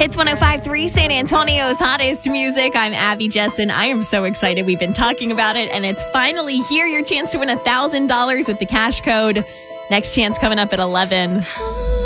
It's 105.3 San Antonio's hottest music. I'm Abby Jessen. I am so excited. We've been talking about it, and it's finally here. Your chance to win $1,000 with the cash code. Next chance coming up at 11.